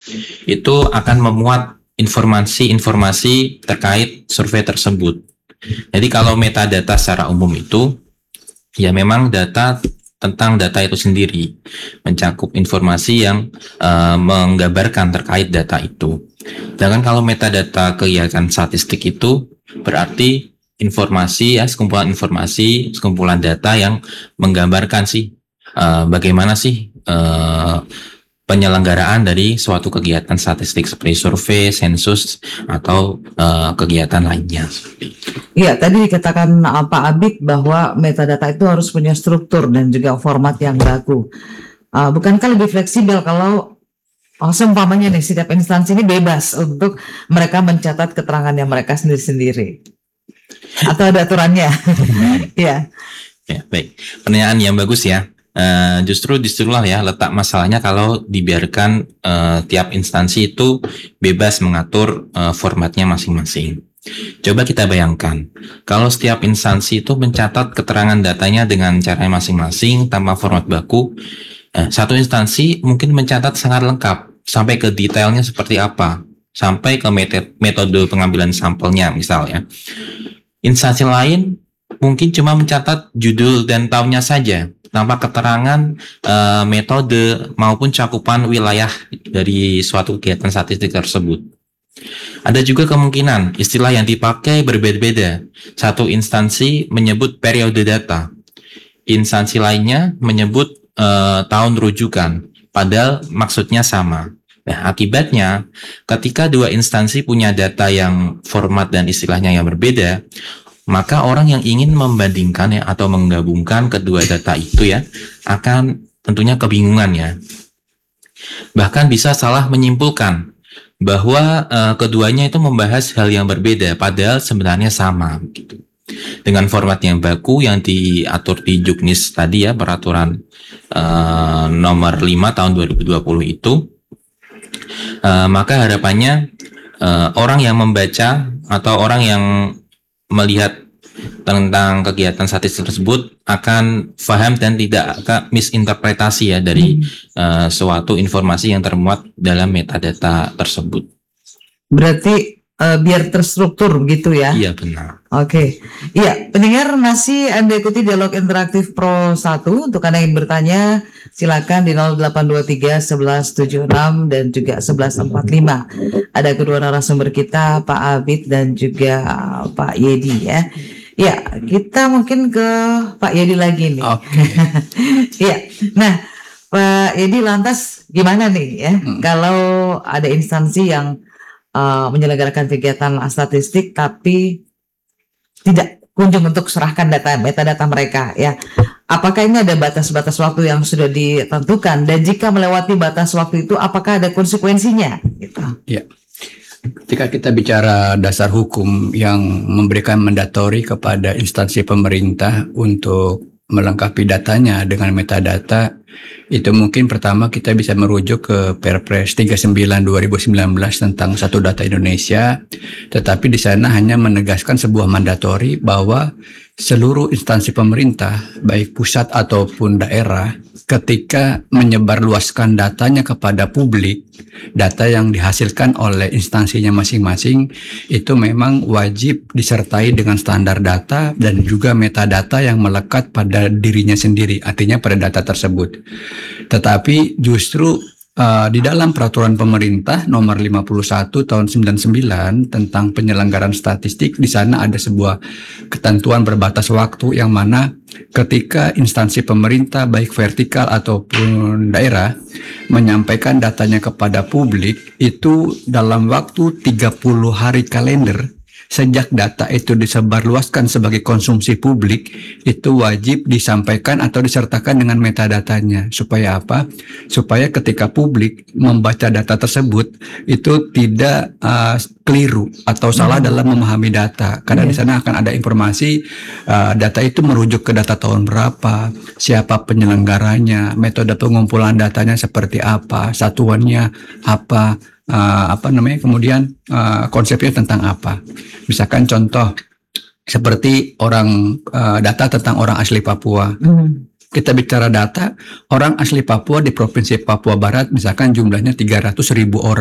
itu akan memuat informasi-informasi terkait survei tersebut. Jadi kalau metadata secara umum itu ya memang data tentang data itu sendiri, mencakup informasi yang menggambarkan terkait data itu. Sedangkan kalau metadata kegiatan statistik itu berarti informasi ya, sekumpulan data yang menggambarkan bagaimana penyelenggaraan dari suatu kegiatan statistik seperti survei, sensus, atau kegiatan lainnya. Iya, tadi dikatakan Pak Abid bahwa metadata itu harus punya struktur dan juga format yang baku. Bukankah lebih fleksibel kalau seumpamanya nih setiap instansi ini bebas untuk mereka mencatat keterangannya mereka sendiri-sendiri? Atau ada aturannya? Iya. Ya, baik. Pertanyaan yang bagus ya. Disitulah ya letak masalahnya kalau dibiarkan tiap instansi itu bebas mengatur formatnya masing-masing. Coba kita bayangkan, kalau setiap instansi itu mencatat keterangan datanya dengan cara masing-masing tanpa format baku, satu instansi mungkin mencatat sangat lengkap, sampai ke detailnya seperti apa, sampai ke metode pengambilan sampelnya misalnya. Instansi lain mungkin cuma mencatat judul dan tahunnya saja, tanpa keterangan metode maupun cakupan wilayah dari suatu kegiatan statistik tersebut. Ada juga kemungkinan istilah yang dipakai berbeda-beda. Satu instansi menyebut periode data, instansi lainnya menyebut tahun rujukan, padahal maksudnya sama. Nah, akibatnya ketika dua instansi punya data yang format dan istilahnya yang berbeda, maka orang yang ingin membandingkan ya atau menggabungkan kedua data itu ya akan tentunya kebingungan ya. Bahkan bisa salah menyimpulkan bahwa keduanya itu membahas hal yang berbeda padahal sebenarnya sama gitu. Dengan format yang baku yang diatur di Juknis tadi ya, peraturan nomor 5 tahun 2020 itu, maka harapannya orang yang membaca atau orang yang melihat tentang kegiatan statistik tersebut akan paham dan tidak akan misinterpretasi ya dari suatu informasi yang termuat dalam metadata tersebut. Berarti biar terstruktur gitu ya? Iya benar. Oke. Iya, pendengar masih Anda ikuti Dialog Interaktif Pro 1. Untuk Anda yang bertanya silakan di 0823 1176 dan juga 1145. Ada kedua narasumber kita, Pak Abid dan juga Pak Yedi ya. Ya, kita mungkin ke Pak Yedi lagi nih. Oke. Ya, nah Pak Yedi lantas gimana nih ya kalau ada instansi yang menyelenggarakan kegiatan statistik tapi tidak kunjung untuk serahkan metadata mereka ya. Apakah ini ada batas-batas waktu yang sudah ditentukan dan jika melewati batas waktu itu apakah ada konsekuensinya gitu? Ya. Ketika kita bicara dasar hukum yang memberikan mandatori kepada instansi pemerintah untuk melengkapi datanya dengan metadata, itu mungkin pertama kita bisa merujuk ke Perpres 39 2019 tentang Satu Data Indonesia, tetapi di sana hanya menegaskan sebuah mandatori bahwa seluruh instansi pemerintah, baik pusat ataupun daerah, ketika menyebarluaskan datanya kepada publik, data yang dihasilkan oleh instansinya masing-masing itu memang wajib disertai dengan standar data dan juga metadata yang melekat pada dirinya sendiri, artinya pada data tersebut. Tetapi justru di dalam peraturan pemerintah nomor 51 tahun 99 tentang penyelenggaraan statistik, di sana ada sebuah ketentuan berbatas waktu yang mana ketika instansi pemerintah baik vertikal ataupun daerah menyampaikan datanya kepada publik itu dalam waktu 30 hari kalender sejak data itu disebarluaskan sebagai konsumsi publik, itu wajib disampaikan atau disertakan dengan metadatanya. Supaya apa? Supaya ketika publik membaca data tersebut itu tidak keliru atau salah dalam memahami data. Karena di sana akan ada informasi data itu merujuk ke data tahun berapa, siapa penyelenggaranya, metode pengumpulan datanya seperti apa, satuannya apa, kemudian konsepnya tentang apa. Misalkan contoh seperti data tentang orang asli Papua. Kita bicara data orang asli Papua di Provinsi Papua Barat, misalkan jumlahnya 300.000 orang.